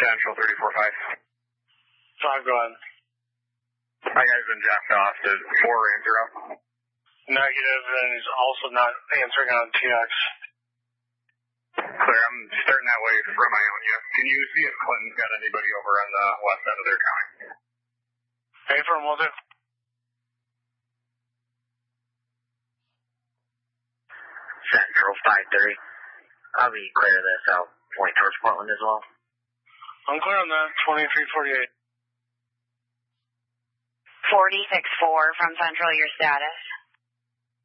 Central 345. 5, go ahead. My guy's been jacked off to 480. Negative, and he's also not answering on TX. Clear, I'm starting that way from Ionia. Can you see if Clinton's got anybody over on the west end of their county? Hey, from will do. Central 530. I'll be clear of this. I'll point towards Portland as well. I'm clear on that. 2348. 4064 from Central, your status.